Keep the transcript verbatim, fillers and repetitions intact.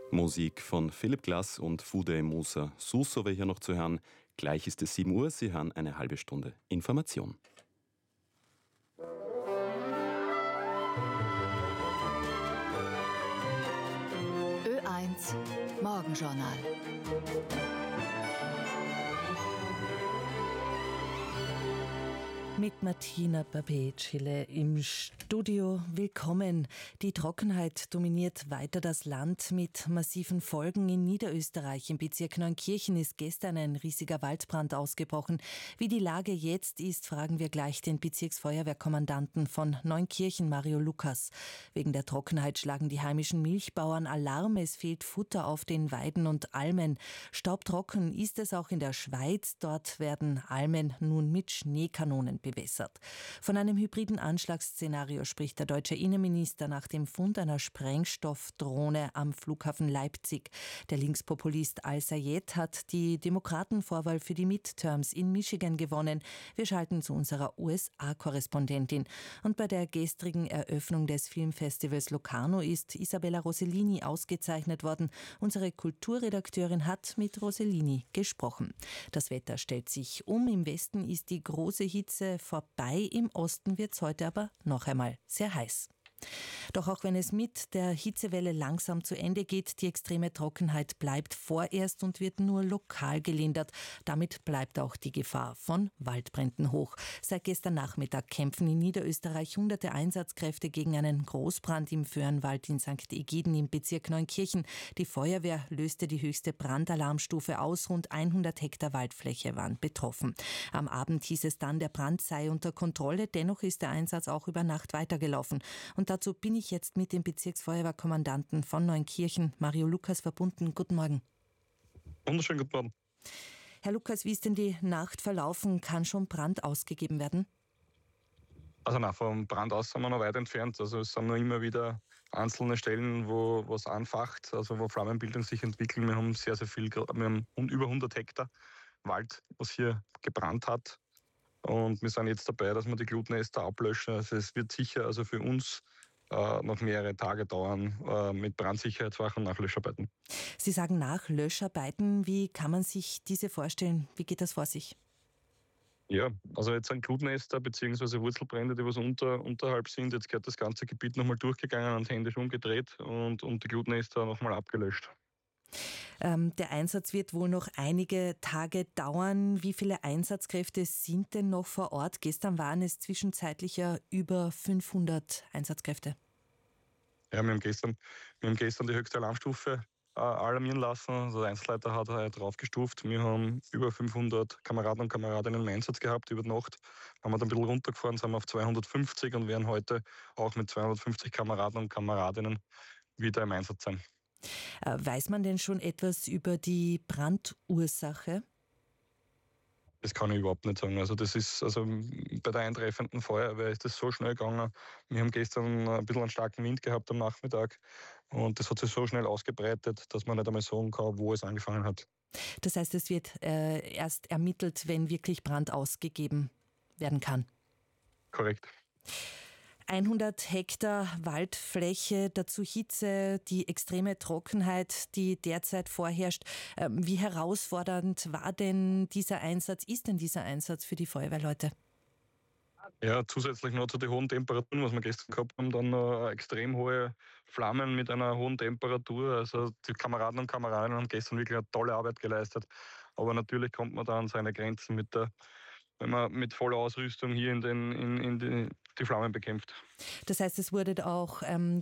Musik von Philipp Glass und Fude Musa Suso wäre hier noch zu hören. Gleich ist es sieben Uhr, Sie hören eine halbe Stunde Information. Ö eins Morgenjournal. Mit Martina Babetschille im Studio. Willkommen. Die Trockenheit dominiert weiter das Land mit massiven Folgen. In Niederösterreich im Bezirk Neunkirchen ist gestern ein riesiger Waldbrand ausgebrochen. Wie die Lage jetzt ist, fragen wir gleich den Bezirksfeuerwehrkommandanten von Neunkirchen, Mario Lukas. Wegen der Trockenheit schlagen die heimischen Milchbauern Alarm. Es fehlt Futter auf den Weiden und Almen. Staubtrocken ist es auch in der Schweiz. Dort werden Almen nun mit Schneekanonen bewässert. Von einem hybriden Anschlagsszenario spricht der deutsche Innenminister nach dem Fund einer Sprengstoffdrohne am Flughafen Leipzig. Der Linkspopulist Al-Sayed hat die Demokratenvorwahl für die Midterms in Michigan gewonnen. Wir schalten zu unserer U S A-Korrespondentin. Und bei der gestrigen Eröffnung des Filmfestivals Locarno ist Isabella Rossellini ausgezeichnet worden. Unsere Kulturredakteurin hat mit Rossellini gesprochen. Das Wetter stellt sich um. Im Westen ist die große Hitze vorbei. Im Osten wird es heute aber noch einmal sehr heiß. Doch auch wenn es mit der Hitzewelle langsam zu Ende geht, die extreme Trockenheit bleibt vorerst und wird nur lokal gelindert. Damit bleibt auch die Gefahr von Waldbränden hoch. Seit gestern Nachmittag kämpfen in Niederösterreich hunderte Einsatzkräfte gegen einen Großbrand im Föhrenwald in Sankt Egiden im Bezirk Neunkirchen. Die Feuerwehr löste die höchste Brandalarmstufe aus. Rund hundert Hektar Waldfläche waren betroffen. Am Abend hieß es dann, der Brand sei unter Kontrolle. Dennoch ist der Einsatz auch über Nacht weitergelaufen. Und dazu bin ich jetzt mit dem Bezirksfeuerwehrkommandanten von Neunkirchen, Mario Lukas, verbunden. Guten Morgen. Wunderschönen guten Morgen. Herr Lukas, wie ist denn die Nacht verlaufen? Kann schon Brand ausgegeben werden? Also nein, vom Brand aus sind wir noch weit entfernt. Also es sind noch immer wieder einzelne Stellen, wo was anfacht, also wo Flammenbildung sich entwickeln. Wir haben sehr, sehr viel, wir haben über hundert Hektar Wald, was hier gebrannt hat. Und wir sind jetzt dabei, dass wir die Glutnester ablöschen. Also es wird sicher also für uns äh, noch mehrere Tage dauern äh, mit Brandsicherheitswachen nach Löscharbeiten. Sie sagen nach Löscharbeiten. Wie kann man sich diese vorstellen? Wie geht das vor sich? Ja, also jetzt sind Glutnester bzw. Wurzelbrände, die was unter, unterhalb sind. Jetzt gehört das ganze Gebiet nochmal durchgegangen und händisch umgedreht und, und die Glutnester nochmal abgelöscht. Ähm, der Einsatz wird wohl noch einige Tage dauern. Wie viele Einsatzkräfte sind denn noch vor Ort? Gestern waren es zwischenzeitlich ja über fünfhundert Einsatzkräfte. Ja, wir haben gestern, wir haben gestern die höchste Alarmstufe äh, alarmieren lassen. Also der Einsatzleiter hat äh, draufgestuft. Wir haben über fünfhundert Kameraden und Kameradinnen im Einsatz gehabt über die Nacht. Haben wir dann ein bisschen runtergefahren, sind wir auf zweihundertfünfzig und werden heute auch mit zweihundertfünfzig Kameraden und Kameradinnen wieder im Einsatz sein. Weiß man denn schon etwas über die Brandursache? Das kann ich überhaupt nicht sagen. Also das ist, also bei der eintreffenden Feuerwehr ist das so schnell gegangen. Wir haben gestern ein bisschen einen starken Wind gehabt am Nachmittag und das hat sich so schnell ausgebreitet, dass man nicht einmal sagen kann, wo es angefangen hat. Das heißt, es wird äh, erst ermittelt, wenn wirklich Brand ausgegeben werden kann? Korrekt. hundert Hektar Waldfläche, dazu Hitze, die extreme Trockenheit, die derzeit vorherrscht. Wie herausfordernd war denn dieser Einsatz, ist denn dieser Einsatz für die Feuerwehrleute? Ja, zusätzlich noch zu den hohen Temperaturen, was wir gestern gehabt haben, dann noch extrem hohe Flammen mit einer hohen Temperatur. Also die Kameraden und Kameradinnen haben gestern wirklich eine tolle Arbeit geleistet. Aber natürlich kommt man da an seine Grenzen, mit der, wenn man mit voller Ausrüstung hier in, den, in, in die, die Flammen bekämpft. Das heißt, es wurde auch ähm,